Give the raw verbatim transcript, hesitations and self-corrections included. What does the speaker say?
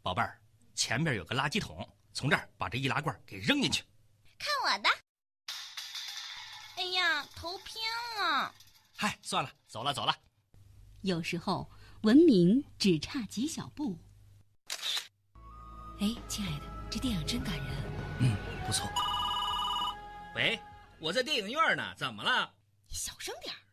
宝贝儿，前边有个垃圾桶，从这儿把这易拉罐给扔进去。 看我的！哎呀，头偏了。 嗨，算了，走了走了。 有时候文明只差几小步。 哎，亲爱的，这电影真感人。 嗯，不错。 喂，我在电影院呢，怎么了？ 你小声点儿。